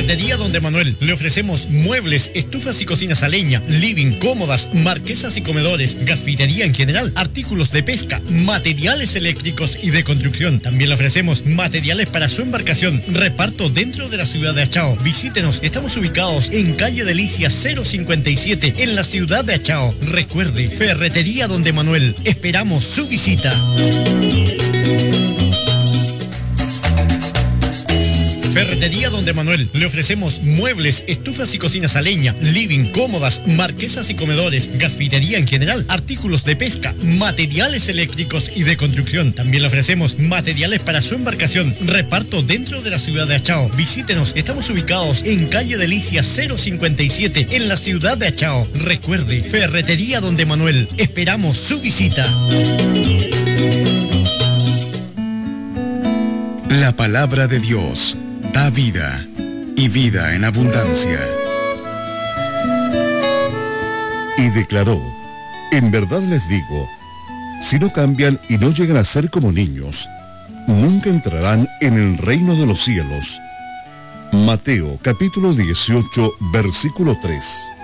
Ferretería Don Manuel. Le ofrecemos muebles, estufas y cocinas a leña, living, cómodas, marquesas y comedores, gasfitería en general, artículos de pesca, materiales eléctricos y de construcción. También le ofrecemos materiales para su embarcación. Reparto dentro de la ciudad de Achao. Visítenos, estamos ubicados en calle Delicia 057 en la ciudad de Achao. Recuerde, Ferretería Don Manuel. Esperamos su visita. Ferretería Don Manuel. Le ofrecemos muebles, estufas y cocinas a leña, living, cómodas, marquesas y comedores, gasfitería en general, artículos de pesca, materiales eléctricos y de construcción. También le ofrecemos materiales para su embarcación. Reparto dentro de la ciudad de Achao. Visítenos, estamos ubicados en calle Delicia 057 en la ciudad de Achao. Recuerde, Ferretería Don Manuel. Esperamos su visita. La palabra de Dios da vida, y vida en abundancia. Y declaró: en verdad les digo, si no cambian y no llegan a ser como niños, nunca entrarán en el reino de los cielos. Mateo capítulo 18, versículo 3.